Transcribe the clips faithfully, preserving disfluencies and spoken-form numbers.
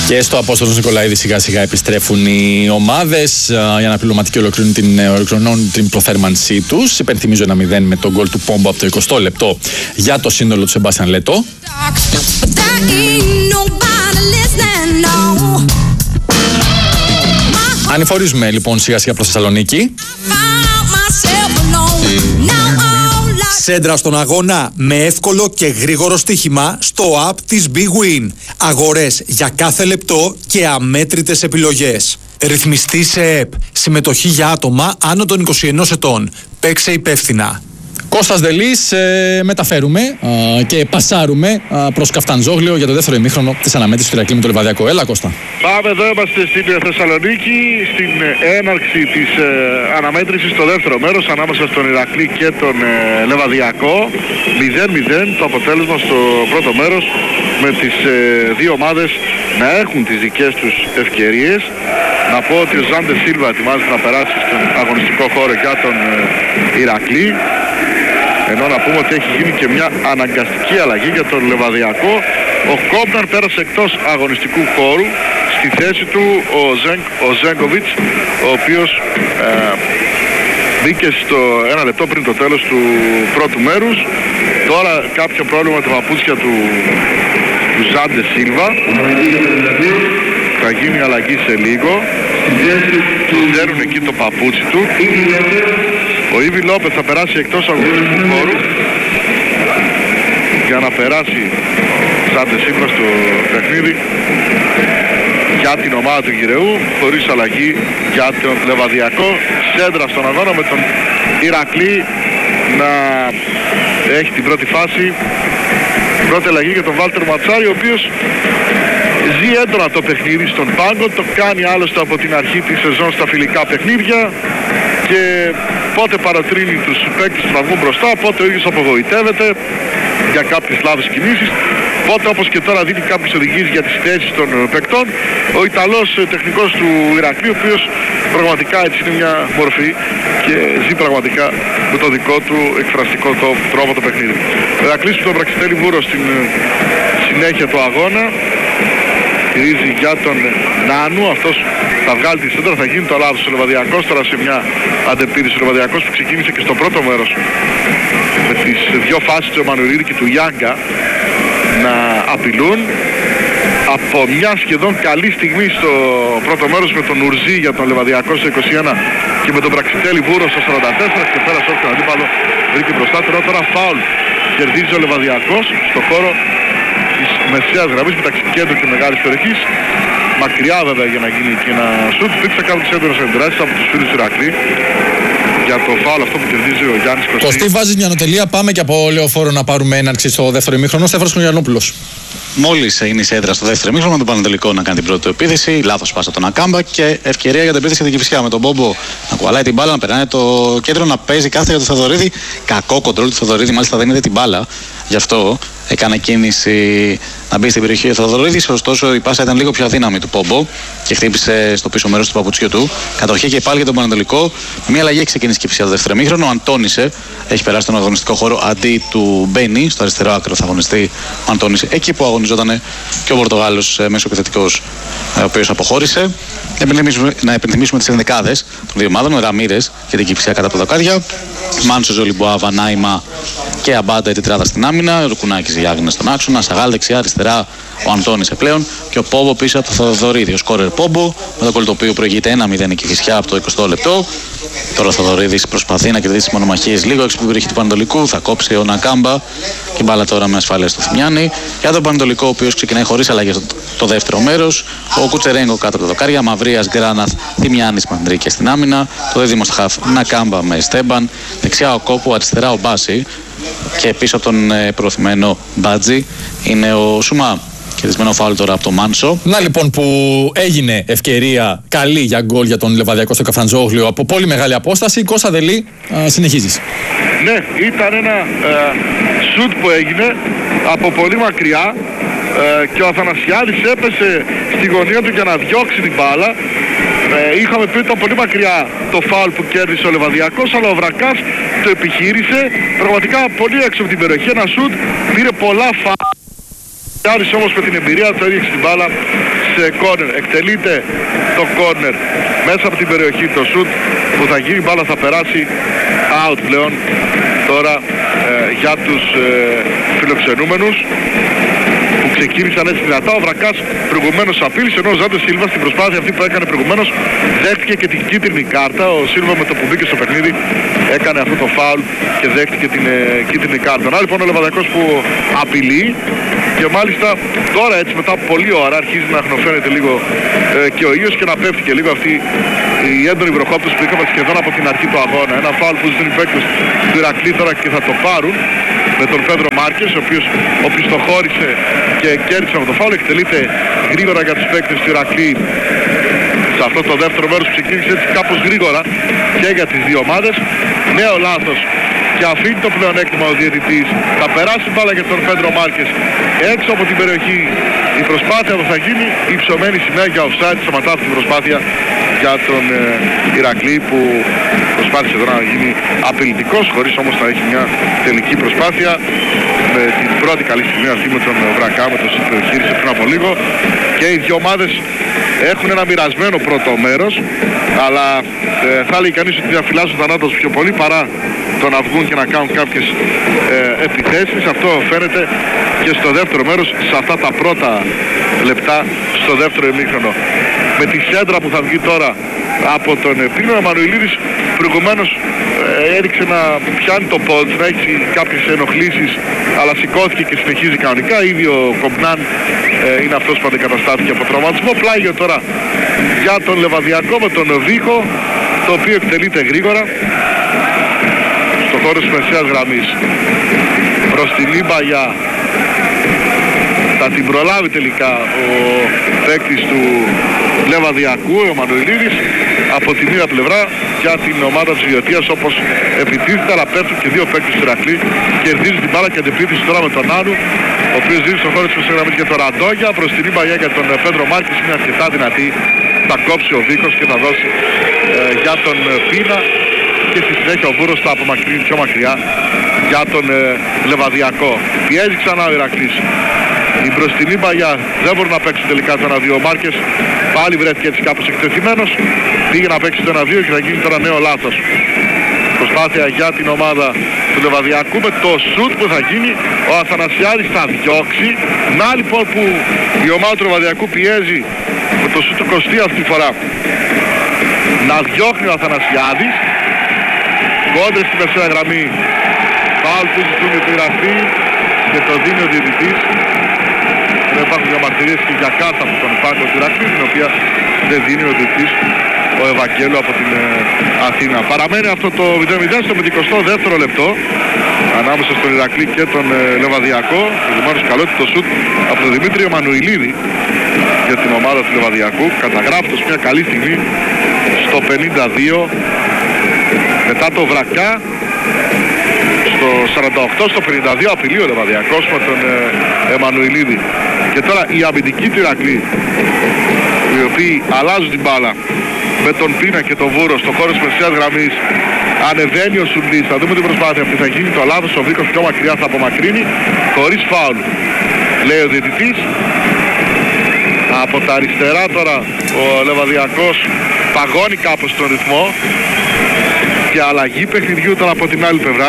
Και στο Απόστολος Νικολαίδη σιγά σιγά επιστρέφουν οι ομάδες. Οι αναπληρωματικοί ολοκληρώνουν την, ολοκληρώνουν την προθέρμανσή τους. Υπενθυμίζω ένα μηδέν με τον γκολ του Πόμπο από το εικοστό λεπτό για το σύνολο του Σεμπάστιαν Λέτο. Ανηφορίζουμε λοιπόν σιγά σιγά προς Θεσσαλονίκη. Σέντρα στον αγώνα με εύκολο και γρήγορο στοίχημα στο app της Big Win. Αγορές για κάθε λεπτό και αμέτρητες επιλογές. Ρυθμιστή σε ΕΠ. Συμμετοχή για άτομα άνω των είκοσι ενός ετών. Παίξε υπεύθυνα. Κώστας Δελής, ε, μεταφέρουμε α, και πασάρουμε α, προς Καφταντζόγλιο για το δεύτερο ημίχρονο της αναμέτρησης του Ηρακλή με το Λιβαδιακό. Έλα Κώστα. Πάμε εδώ, είμαστε στην Θεσσαλονίκη, στην έναρξη της ε, αναμέτρησης στο δεύτερο μέρος ανάμεσα στον Ηρακλή και τον ε, Λεβαδιακό. μηδέν μηδέν το αποτέλεσμα στο πρώτο μέρος, με τις ε, δύο ομάδες να έχουν τις δικές τους ευκαιρίες. Να πω ότι ο Ζάντε Σίλβα ετοιμάζεται να περάσει στον αγωνιστικό χώρο για τον ε, Ηρακλή. Ενώ να πούμε ότι έχει γίνει και μια αναγκαστική αλλαγή για τον Λεβαδιακό. Ο Κόμπναρ πέρασε εκτός αγωνιστικού χώρου. Στη θέση του ο, Ζεν, ο Ζέγκοβιτς, ο οποίος ε, μπήκε στο ένα λεπτό πριν το τέλος του πρώτου μέρους. Τώρα κάποιο πρόβλημα με τα παπούτσια του, του Ζάντε Σίλβα. Θα γίνει αλλαγή σε λίγο. Του δέρουν εκεί το παπούτσι του. Ο Ήβι Λόπες θα περάσει εκτός αγωνιστικού χώρου για να περάσει Ζάντε Σίλβα στο παιχνίδι για την ομάδα του Γυραιού, χωρίς αλλαγή για τον Λεβαδιακό. Σέντρα στον αγώνα με τον Ηρακλή να έχει την πρώτη φάση. Πρώτη αλλαγή για τον Βάλτερ Ματσάρη, ο οποίος ζει έντονα το παιχνίδι στον πάγκο, το κάνει άλλωστε από την αρχή της σεζόν στα φιλικά παιχνίδια και πότε παρατρύνει τους παίκτες να βγουν μπροστά, πότε ο ίδιος απογοητεύεται για κάποιες λάθος κινήσεις, πότε όπως και τώρα δίνει κάποιες οδηγίες για τις θέσεις των παικτών. Ο Ιταλός τεχνικός του Ηρακλή, ο οποίος πραγματικά έτσι είναι μια μορφή και ζει πραγματικά με το δικό του εκφραστικό τρόπο το παιχνίδι. Ο Ηρακλής του τον Πραξιτέλη Βούρο στην συνέχεια του αγώνα. Στηρίζει για τον Νάνου, αυτός θα βγάλει τη σέντρα, θα γίνει το λάθος ο Λεβαδιακός τώρα σε μια αντεπίδηση. Ο Λεβαδιακός που ξεκίνησε και στο πρώτο μέρος με τις δυο φάσεις του Εμμανουηλίδη και του Γιάγκα να απειλούν. Από μια σχεδόν καλή στιγμή στο πρώτο μέρος με τον Ουρζή για τον Λεβαδιακό στο είκοσι ένα και με τον Πραξιτέλη Βούρο στο σαράντα τέσσερα και πέρασε όχι τον αντίπαλο, βρήκε μπροστά του. Τώρα φάουλ κερδίζει ο Λεβαδιακός στο χώρο της μεσαίας γραμμής μεταξύ κέντρου και μεγάλης περιοχής. Μακριά βέβαια για να γίνει και ένα σουτ. Υπήρξε κάποιες έντονες εντράσεις από τους φίλους του Ηρακλή για το φάουλ αυτό που κερδίζει ο Γιάννης Κωστή. Κωστή, βάζεις μια νοτελεία, πάμε και από Λεωφόρο να πάρουμε έναρξη στο δεύτερο ημίχρονο. Στέφανος Χρονιανόπουλος. Μόλις είναι η σέντρα στο δεύτερο ημίχρονο, με τον Πανετολικό να κάνει την πρώτη επίδεση, λάθος πάσα τον Ακάμπα και ευκαιρία για την επίδεση για την Κηφισιά. Με τον Μπόμπο να κουβαλάει την μπάλα, να περνάει το κέντρο, να παίζει κάθε για τον Θοδωρίδη. Κακό κοντρόλ του Θοδωρίδη, μάλιστα δεν είδε την μπάλα. Γι' αυτό έκανε κίνηση να μπει στην περιοχή ο Θοδωρίδης. Ωστόσο η πάσα ήταν λίγο πιο αδύναμη του Πόμπο και χτύπησε στο πίσω μέρος του παπουτσιού του. Κατοχή και πάλι για τον Πανετολικό. Με μια αλλαγή έχει ξεκινήσει και η Κηφισιά το δεύτερο ημίχρονο. Ο Αντώνησε έχει περάσει στον αγωνιστικό χώρο αντί του Μπένι. Στο αριστερό άκρο θα αγωνιστεί ο Αντώνησε, εκεί που αγωνιζόταν και ο Πορτογάλος μέσο επιθετικός, ο οποίος αποχώρησε. Να υπενθυμίσουμε τις ενδεκάδες των δύο ομάδων: ο Ραμίρες και την Κηφισιά κατά από τα δοκάρια, Μάνσο, Ζολιμπουά, Βανάιμα και Αμπάντα η τετράδα στην άμυνα, ο Ρουκουνάκης Γιάγνας στον άξονα, Σαγάλ δεξιά, αριστερά ο Αντώνης επλέον και ο Πόμπο πίσω από το Θοδωρίδη. Ο σκόρερ Πόμπο, με το γκολ το οποίο προηγείται ένα μηδέν η Κηφισιά από το εικοστό λεπτό. Τώρα ο Θοδωρίδης προσπαθεί να κερδίσει μονομαχίες λίγο έξω από την περιοχή του Πανετολικού. Θα κόψει ο Νακάμπα και μπάλα τώρα με ασφάλεια στο Θημιάνι. Για τον Πανετολικό, ο οποίος ξεκινάει χωρίς αλλαγές το δεύτερο μέρος. Ο Κουτσερέγκο κάτω από τα δοκάρια, Μαυρίας, Γκράναθ, Θημιάνης, Μανδρίκια στην άμυνα. Το δίδυμο στο χαφ Νακάμπα με Στέμπαν. Δεξιά ο Κόπο, αριστερά ο Μπάση. Και πίσω από τον ε, προωθημένο Μπάτζι είναι ο Σουμά. Κερδισμένο φάουλ τώρα από το Μάνσο. Να λοιπόν που έγινε ευκαιρία καλή για γκολ για τον Λεβαδιακό στο Καφταντζόγλιο από πολύ μεγάλη απόσταση. Κώστα Δελή, συνεχίζεις. Ναι, ήταν ένα ε, σουτ που έγινε από πολύ μακριά ε, και ο Αθανασιάδης έπεσε στη γωνία του για να διώξει την μπάλα. Ε, είχαμε πει ήταν πολύ μακριά το φάουλ που κέρδισε ο Λεβαδιακός, αλλά ο Βρακάς το επιχείρησε πραγματικά πολύ έξω από την περιοχή. Ένα σουτ, πήρε πολλά φάουλ Άρης όμως με την εμπειρία του έριξε την μπάλα σε κόρνερ. Εκτελείται το κόρνερ μέσα από την περιοχή, το σουτ που θα γίνει, μπάλα θα περάσει out πλέον τώρα ε, για τους ε, φιλοξενούμενους, που ξεκίνησαν έτσι δυνατά. Ο Βρακάς προηγουμένως απείλησε, ενώ ο Ζάντε Σίλβα στην προσπάθεια αυτή που έκανε προηγουμένως δέχτηκε και την κίτρινη κάρτα. Ο Σίλβα με το που μπήκε στο παιχνίδι έκανε αυτό το φάουλ και δέχτηκε την ε, κίτρινη κάρτα. Να λοιπόν ο Λεβαδιακός που απειλεί, και μάλιστα τώρα έτσι μετά από πολλή ώρα αρχίζει να αχνοφαίνεται λίγο ε, και ο ήλιος και να πέφτει και λίγο αυτή η έντονη βροχόπτωση που είχαμε σχεδόν από την αρχή του αγώνα. Ένα φάουλ που ζητούν οι παίκτες του Ηρακλή τώρα και θα το πάρουν με τον Πέδρο Μάρκες, ο οποίος οπισθοχώρησε και κέρδισε από το φάουλ. Εκτελείται γρήγορα για τους παίκτες του Ηρακλή σε αυτό το δεύτερο μέρος που ξεκίνησε έτσι κάπως γρήγορα και για τις δύο ομάδες. Νέο λάθος και αφήνει το πλεονέκτημα ο διαιτητής. Θα περάσει μπάλα για τον Πέντρο Μάρκες έξω από την περιοχή. Η προσπάθεια που θα γίνει, η ψωμένη σημαία για offside, σταματά την προσπάθεια για τον ε, Ηρακλή, που προσπάθησε τώρα να γίνει απειλητικός, χωρίς όμως να έχει μια τελική προσπάθεια. Με την πρώτη καλή στιγμή αυτή με τον Βρακά, με τον Σίτρο χείρισε πριν από λίγο, και οι δύο ομάδες έχουν ένα μοιρασμένο πρώτο μέρος, αλλά ε, θα λέει κανείς ότι διαφυλάσσουν θανάτος πιο πολύ παρά το να βγουν και να κάνουν κάποιες ε, επιθέσεις. Αυτό φαίνεται και στο δεύτερο μέρος, σε αυτά τα πρώτα λεπτά στο δεύτερο ημίχρονο. Με τη σέντρα που θα βγει τώρα από τον Πίνο, ο Μανουηλίδης προηγουμένως ε, έριξε να πιάνει το πόντ, να έχει κάποιες ενοχλήσεις, αλλά σηκώθηκε και συνεχίζει κανονικά. Ήδη ο Κομπνάν ε, είναι αυτός που αντικαταστάθηκε από τραυματισμό. Πλάγιο τώρα για τον Λεβαδιακό με τον Βίχο, το οποίο εκτελείται γρήγορα στο χώρο της μεσαίας γραμμής προς την Ήμπαγια. Θα την προλάβει τελικά ο παίκτης του Λεβαδιακού, ο Μανουηλίδης, από τη μία πλευρά για την ομάδα της Βιωτίας, όπως επιτίθεται, αλλά πέφτουν και δύο παίκτες του Ηρακλή. Κερδίζει την μπάλα και αντεπίθεση τώρα με τον Άνου, ο οποίος δίνει στον χώρο της μεσαίας γραμμής για τον Ραντόγια. Προς την Ήμπαγια για τον Πέντρο Μάρκες, είναι αρκετά δυνατή. Θα κόψει ο Βίκος και θα δώσει ε, για τον Πίνα, και στη συνέχεια ο Βούρος θα απομακρύνει πιο μακριά για τον ε, Λεβαδιακό. Πιέζει ξανά ο Ηρακλής. Η μπροστινή μπαγιά δεν μπορεί να παίξει τελικά το ένα δύο. Μάρκες πάλι βρέθηκε έτσι κάπως εκτεθειμένος. Πήγε να παίξει το ένα δύο και θα γίνει τώρα νέο λάθος. Προσπάθεια για την ομάδα του Λεβαδιακού με το σουτ που θα γίνει. Ο Αθανασιάδης θα διώξει. Να λοιπόν που η ομάδα του Λεβαδιακού πιέζει με το σουτ του Κωστή αυτή τη φορά να διώχνει ο Αθανασιάδης. Κόντρες στη μεσαία γραμμή. Φάουλ που ζητούν οι πειραφοί και το δίνει ο διαιτητής. Δεν υπάρχουν δύο μαρτυρίες και για κάρτα από τον πάγκο του Ηρακλή, την οποία δεν δίνει ο διαιτητής, ο Ευαγγέλου από την ε, Αθήνα. Παραμένει αυτό το μηδέν μηδέν στο πενηκοστό δεύτερο λεπτό ανάμεσα στον Ηρακλή και τον ε, Λεβαδιακό. Προηγουμένως καλότητα το σουτ από τον Δημήτριο Μανουηλίδη για την ομάδα του Λεβαδιακού. Καταγράφτος μια καλή στιγμή στο πενήντα δύο μετά το Βρακά. Στο σαράντα οκτώ στο πενήντα δύο απειλεί ο Λεβαδιακός με τον ε, Εμμανουηλίδη. Και τώρα οι αμυντικοί του Ηρακλή, οι οποίοι αλλάζουν την μπάλα με τον Πίνα και τον Βούρο στο χώρο της μεσαίας γραμμής. Ανεβαίνει ο Σουλής, θα δούμε την προσπάθεια αυτή, θα γίνει το λάθος, ο Βίκος πιο μακριά θα απομακρύνει χωρίς φάουλ, λέει ο διαιτητής. Από τα αριστερά τώρα ο Λεβαδιακός παγώνει κάπως τον ρυθμό και αλλαγή παιχνιδιού τώρα από την άλλη πλευρά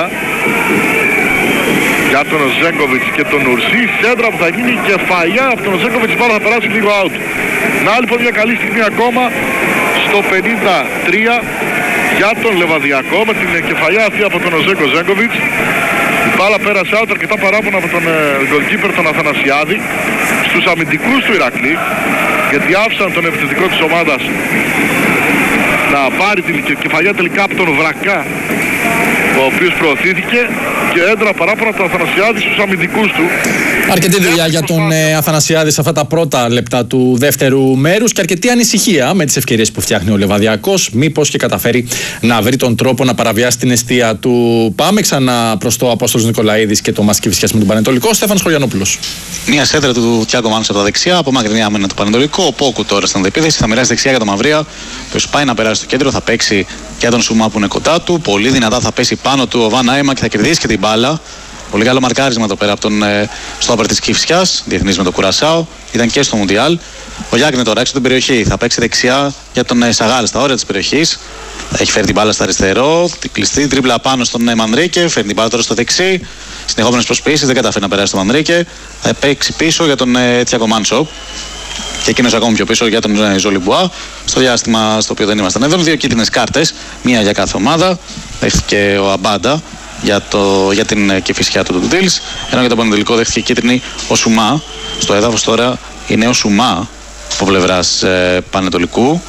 για τον Ζέγκοβιτς και τον Ουρσί. Σέντρα που θα γίνει κεφαλιά από τον Ζέγκοβιτς, πάρα θα περάσει λίγο out. Να λοιπόν μια καλή στιγμή ακόμα στο πενήντα τρία για τον Λεβαδιακό με την κεφαλιά αυτή από τον Ζέγκο Ζέγκοβιτς. Η μπάλα πέρασε out, αρκετά παράπονα από τον goalkeeper τον Αθανασιάδη στους αμυντικούς του Ηρακλή, γιατί άφησαν τον επιθετικό της ομάδας να πάρει την κεφαλιά τελικά από τον Βρακά, ο οποίος προωθήθηκε, και έντρα παράπονα από τον Αθανασιάδη στους αμυντικούς του. Αρκετή δουλειά για τον ε, Αθανασιάδη σε αυτά τα πρώτα λεπτά του δεύτερου μέρους και αρκετή ανησυχία με τις ευκαιρίες που φτιάχνει ο Λεβαδιακός. Μήπως και καταφέρει να βρει τον τρόπο να παραβιάσει την εστία του. Πάμε ξανά προς το Απόστολος Νικολαίδης και το μας κυβισιάς με τον Πανετολικό. Στέφανος Χωριανόπουλος. Μια σέντρα του Τιάγκο Μάνους από τα δεξιά, από μακρινή άμυνα του Πανετολικό. Ο Πόκου τώρα στην αντεπίθεση θα μοιράσει δεξιά για τον Μαυρία, που πάει να περάσει στο κέντρο, θα παίξει για τον Σουμά που είναι κοντά του. Πολύ δυνατά θα πέσει πάνω του ο Βαν Άιμα και θα κερδίσει και την μπάλα. Πολύ καλό μαρκάρισμα εδώ πέρα από τον ε, στόπερ της Κηφισιάς, διεθνής με το Κουρασάο, ήταν και στο Μουντιάλ. Ο Γιάννη τώρα έξω την περιοχή, θα παίξει δεξιά για τον ε, Σαγάλ στα όρια της περιοχής. Έχει φέρει την μπάλα στο αριστερό, την κλειστή τρίπλα πάνω στον ε, Μανρίκε, φέρνει την μπάλα τώρα στο δεξί. Συνεχόμενες προσποιήσεις, δεν καταφέρει να περάσει το Μανρίκε. Θα παίξει πίσω για τον ε, Τσιάκο Μάνσο. Και εκείνος ακόμη πιο πίσω για τον ε, Ζολιμπουά. Στο διάστημα στο οποίο δεν ήμασταν εδώ, δύο κίτρινες κάρτες, μία για κάθε ομάδα. Δέχτηκε ο Αμπάντα για, το, για την ε, Κηφισιά του Ντουντήλς. Ενώ για το πανετολικό δέχτηκε κίτρινη ο Σουμά. Στο έδαφος τώρα είναι ο Σουμά από πλευράς ε, Πανετολικού.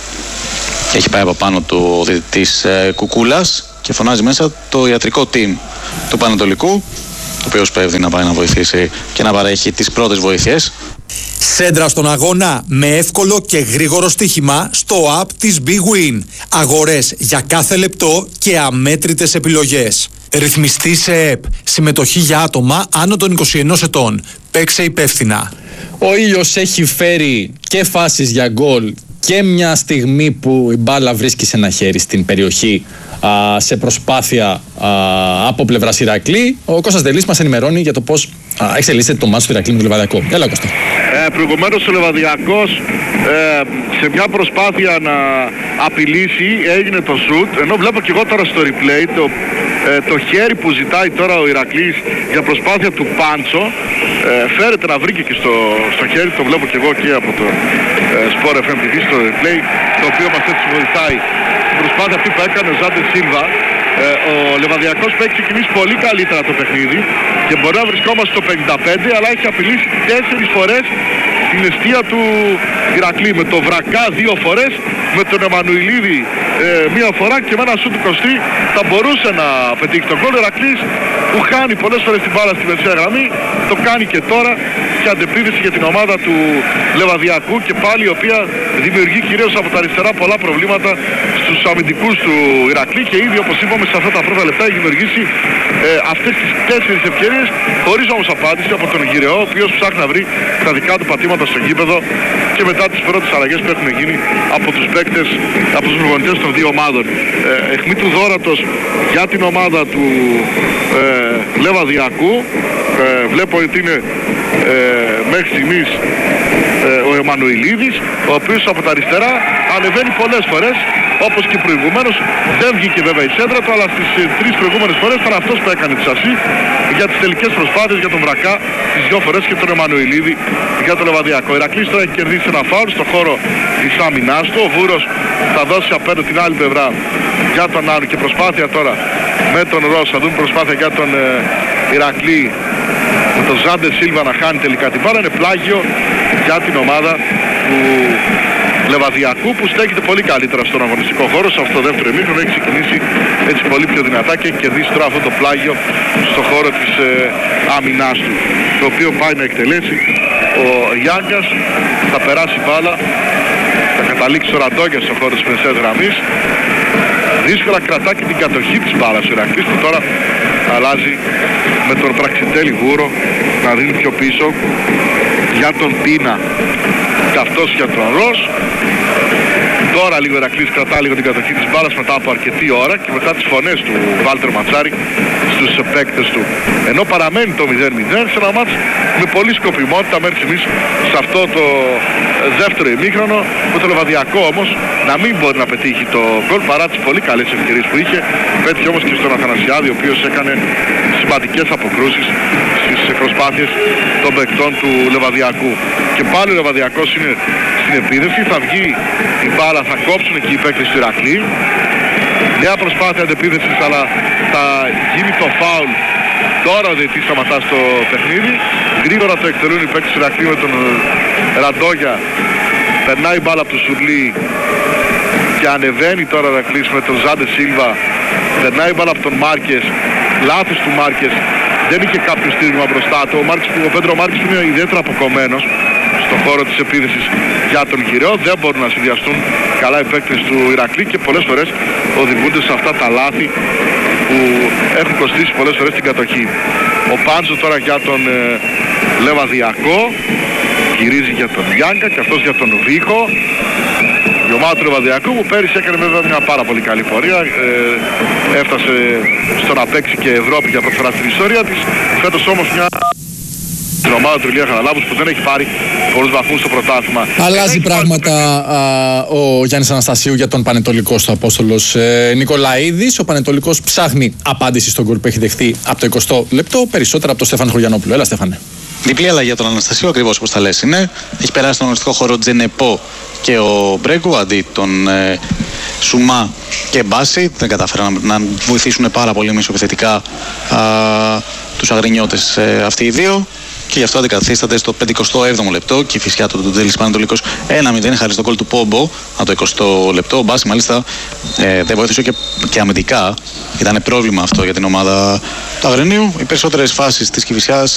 Έχει πάει από πάνω του ο διαιτητής ε, Κουκούλας και φωνάζει μέσα το ιατρικό team του Πανετολικού, το οποίο σπέβδει να πάει να βοηθήσει και να παρέχει τις πρώτες βοήθειες. Σέντρα στον αγώνα με εύκολο και γρήγορο στοίχημα στο app της Big Win. Αγορές για κάθε λεπτό και αμέτρητες επιλογές. Ρυθμιστή σε ΕΠ. Συμμετοχή για άτομα άνω των είκοσι ενός ετών. Παίξε υπεύθυνα. Ο ήλιος έχει φέρει και φάσεις για γκολ και μια στιγμή που η μπάλα βρίσκει σε ένα χέρι στην περιοχή α, σε προσπάθεια α, από πλευράς Ηρακλή. Ο Κώστας Δελής μας ενημερώνει για το πώς α, εξελίσσεται το μάτσο του Ηρακλή με το Λεβαδιακό. Έλα, Κώστα. Ε, προηγουμένως ο Λεβαδιακός ε, σε μια προσπάθεια να απειλήσει έγινε το σουτ, ενώ βλέπω και εγώ τώρα στο replay το, ε, το χέρι που ζητάει τώρα ο Ηρακλής για προσπάθεια του Πάντσο ε, φέρεται να βρει και στο, στο χέρι, το βλέπω και εγώ και από το ε, Sport εφ εμ τι βι στο replay, το οποίο μας έτσι βοηθάει στην προσπάθεια αυτή που έκανε ο Ζάντε Σίλβα. Ε, ο Λεβαδιακός που έχει ξεκινήσει πολύ καλύτερα το παιχνίδι και μπορεί να βρισκόμαστε στο πενήντα πέντε, αλλά έχει απειλήσει τέσσερις φορές την αιστεία του Ηρακλή, με το Βρακά δύο φορές, με τον Εμμανουηλίδη ε, μία φορά και με ένα σου του Κωστή θα μπορούσε να πετύχει τον γκολ. Ο Ηρακλής που χάνει πολλές φορές την μπάλα στη μεσαία γραμμή, το κάνει και τώρα και αντεπίθεση για την ομάδα του Λεβαδιακού, και πάλι η οποία δημιουργεί κυρίως από τα αριστερά πολλά προβλήματα στους αμυντικούς του Ηρακλή, και ήδη όπως είπαμε σε αυτά τα πρώτα λεπτά έχει δημιουργήσει ε, αυτές τις τέσσερις ευκαιρίες χωρίς όμως απάντηση από τον Γυρεό, ο οποίος ψάχνει να βρει τα δικά του πατήματα στο γήπεδο, και μετά τις πρώτες αλλαγές που έχουν γίνει από τους παίκτες, από τους προπονητές των δύο ομάδων. Ε, αιχμή του δώρατος για την ομάδα του ε, Λεβαδιακού. Ε, βλέπω ότι είναι ε, μέχρι στιγμής ε, ο Εμμανουηλίδης, ο οποίος από τα αριστερά ανεβαίνει πολλές φορές, όπως και προηγουμένως. Δεν βγήκε βέβαια η σέντρα του, αλλά στις ε, τρεις προηγούμενες φορές ήταν αυτός που έκανε τις ασί για τις τελικές προσπάθειες για τον Βρακά τις δύο φορές και τον Εμμανουηλίδη για το Λεβαδιακό. Ο Ηρακλής τώρα έχει κερδίσει ένα φάουλ στο χώρο της άμυνάς του. Ο Βούρος θα δώσει απέναντι την άλλη πλευρά για τον Άρη και προσπάθεια τώρα με τον Ρώσα. Θα δούμε προσπάθεια για τον ε, Ηρακλή, με τον Ζάντε Σίλβα να χάνει τελικά την μπάλα. Είναι πλάγιο για την ομάδα του Λεβαδιακού, που στέκεται πολύ καλύτερα στον αγωνιστικό χώρο. Σε αυτό το δεύτερο ημίχρονο έχει ξεκινήσει έτσι πολύ πιο δυνατά και έχει κερδίσει τώρα αυτό το πλάγιο στο χώρο της ε, άμυνάς του, το οποίο πάει να εκτελέσει ο Γιάνγκας. Θα περάσει μπάλα, θα καταλήξει ο Ραντόγιας στο χώρο της μεσαίας γραμμής. Δύσκολα κρατά και την κατοχή της μπάλας ο Ηρακλής, που τώρα αλλάζει με τον Πραξιτέλη Βούρο να δίνει πιο πίσω για τον Πίνα και αυτός για τον Ρος. Τώρα λίγο ο Ηρακλής κρατά λίγο την κατοχή της μπάλας μετά από αρκετή ώρα και μετά τις φωνές του Βάλτερ Ματσάρη στους παίκτες του. Ενώ παραμένει το μηδέν μηδέν σε ένα μάτς με πολλή σκοπιμότητα μέχρι στιγμής σε αυτό το δεύτερο ημίχρονο, με το Λεβαδιακό όμως να μην μπορεί να πετύχει το γκολ παρά τις πολύ καλές ευκαιρίες που είχε. Πέτυχε όμως και στον Αθανασιάδη, ο οποίος έκανε σημαντικές αποκρούσεις στις προσπάθειες των παικτών του Λεβαδιακού. Και πάλι ο Λεβαδιακός είναι στην επίδεση, θα βγει η μπάλα, θα κόψουν εκεί οι παίκτες του Ηρακλή. Νέα προσπάθεια αντεπίθεσης, αλλά θα γίνει το φάουλ. Τώρα ο διαιτητής σταματά στο παιχνίδι. Γρήγορα το εκτελούν οι παίκτες του Ηρακλή με τον Ραντόγια. Περνάει η μπάλα από τον Σουρλί και ανεβαίνει τώρα ο Ηρακλής με τον Ζάντε Σίλβα. Περνάει η μπάλα από τον Μάρκες. Λάθος του Μάρκες. Δεν είχε κάποιο στήριγμα μπροστά του. Ο, Μάρκες, ο Πέντρο Μάρκες είναι ιδιαίτερα αποκομμένος στον χώρο της επίδεσης για τον Γυραιό. Δεν μπορούν να συνδυαστούν καλά οι παίκτες του Ηρακλή και πολλές φορές οδηγούνται σε αυτά τα λάθη που έχουν κοστίσει πολλές φορές την κατοχή. Ο Πάντζο τώρα για τον ε, Λεβαδιακό, γυρίζει για τον Γιάνκα και αυτός για τον Βίχο. Η ομάδα του Λεβαδιακού που πέρυσι έκανε βέβαια μια πάρα πολύ καλή πορεία. Ε, έφτασε στο να παίξει και Ευρώπη για πρώτη φορά στην ιστορία της. Φέτος όμως μια την ομάδα του Ηλία Χαραλάμπους που δεν έχει πάρει πολλούς βαθμούς στο πρωτάθλημα. Αλλάζει πράγματα α, ο Γιάννης Αναστασίου για τον Πανετολικό στο Απόστολος ε, Νικολαίδης. Ο Πανετολικός ψάχνει απάντηση στον γκολ που έχει δεχτεί από το εικοστό λεπτό. Περισσότερα από τον Στέφαν Χωριανόπουλο. Έλα, Στέφανε. Διπλή αλλαγή για τον Αναστασίου, ακριβώς όπως τα λες είναι. Έχει περάσει στον αγωνιστικό χώρο Τζενεπό και ο Μπρέγκου αντί τον ε, Σουμά και Μπάση. Δεν κατάφεραν να, να βοηθήσουν πάρα πολύ μεσοπιθετικά α, τους αγρινιώτες ε, αυτοί οι δύο. Και γι' αυτό αντικαθίσταται στο πενηκοστό έβδομο λεπτό και η φυσικά του Ντέλης Πανετολικός ένα μηδέν χάρη στο γκολ του Πόμπο από το εικοστό λεπτό. Ο Μπάση μάλιστα ε, δεν βοήθησε και, και αμυντικά. Ήταν πρόβλημα αυτό για την ομάδα του Αγρινίου. Οι περισσότερες φάσεις της Κηφισιάς